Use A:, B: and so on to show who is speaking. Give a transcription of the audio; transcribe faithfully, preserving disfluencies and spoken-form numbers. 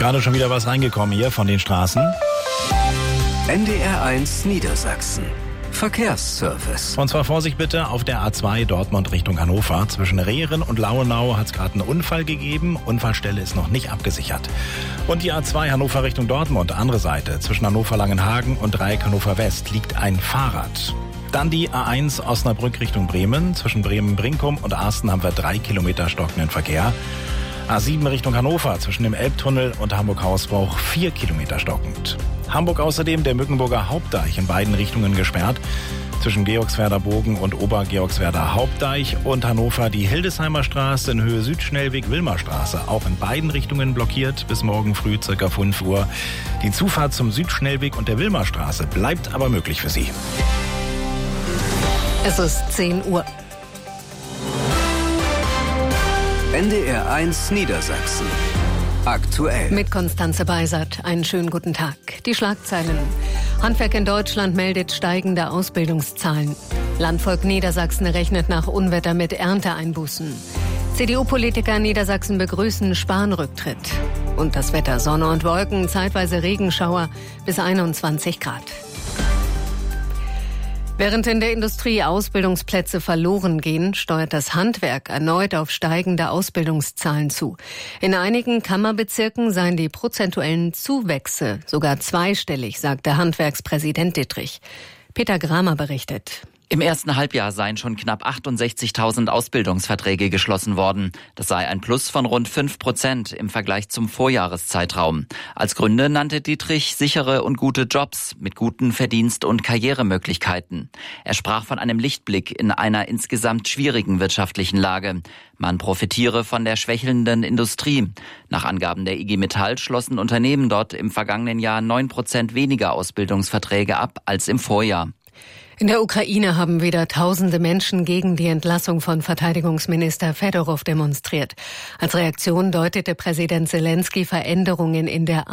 A: Gerade schon wieder was reingekommen hier von den Straßen.
B: N D R eins Niedersachsen. Verkehrsservice.
A: Und zwar Vorsicht bitte auf der A zwei Dortmund Richtung Hannover. Zwischen Rehren und Lauenau hat es gerade einen Unfall gegeben. Unfallstelle ist noch nicht abgesichert. Und die A zwei Hannover Richtung Dortmund, andere Seite. Zwischen Hannover-Langenhagen und Dreieck Hannover West liegt ein Fahrrad. Dann die A eins Osnabrück Richtung Bremen. Zwischen Bremen-Brinkum und Arsten haben wir drei Kilometer stockenden Verkehr. A sieben Richtung Hannover, zwischen dem Elbtunnel und Hamburg-Hausbruch vier Kilometer stockend. Hamburg außerdem der Mückenburger Hauptdeich in beiden Richtungen gesperrt. Zwischen Georgswerder Bogen und Obergeorgswerder Hauptdeich und Hannover die Hildesheimer Straße in Höhe Südschnellweg-Wilmerstraße. Auch in beiden Richtungen blockiert bis morgen früh ca. fünf Uhr. Die Zufahrt zum Südschnellweg und der Wilmerstraße bleibt aber möglich für Sie.
C: Es ist zehn Uhr.
B: N D R eins Niedersachsen. Aktuell.
C: Mit Konstanze Beisert. Einen schönen guten Tag. Die Schlagzeilen. Handwerk in Deutschland meldet steigende Ausbildungszahlen. Landvolk Niedersachsen rechnet nach Unwetter mit Ernteeinbußen. C D U-Politiker in Niedersachsen begrüßen Spahn-Rücktritt. Und das Wetter: Sonne und Wolken, zeitweise Regenschauer bis einundzwanzig Grad. Während in der Industrie Ausbildungsplätze verloren gehen, steuert das Handwerk erneut auf steigende Ausbildungszahlen zu. In einigen Kammerbezirken seien die prozentuellen Zuwächse sogar zweistellig, sagt der Handwerkspräsident Dittrich. Peter Gramer berichtet.
D: Im ersten Halbjahr seien schon knapp achtundsechzigtausend Ausbildungsverträge geschlossen worden. Das sei ein Plus von rund fünf Prozent im Vergleich zum Vorjahreszeitraum. Als Gründe nannte Dittrich sichere und gute Jobs mit guten Verdienst- und Karrieremöglichkeiten. Er sprach von einem Lichtblick in einer insgesamt schwierigen wirtschaftlichen Lage. Man profitiere von der schwächelnden Industrie. Nach Angaben der I G Metall schlossen Unternehmen dort im vergangenen Jahr neun Prozent weniger Ausbildungsverträge ab als im Vorjahr.
C: In der Ukraine haben wieder tausende Menschen gegen die Entlassung von Verteidigungsminister Fedorow demonstriert. Als Reaktion deutete Präsident Zelensky Veränderungen in der